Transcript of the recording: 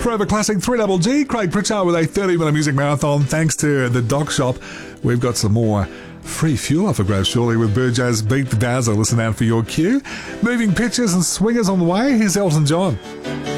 Forever Classic 3GG. Craig Pritchard with a 30-minute music marathon. Thanks to the Doc Shop. We've got some more free fuel off for grabs shortly with Burjo's Beat the Dazzle. Listen out for your cue. Moving pictures and swingers on the way. Here's Elton John.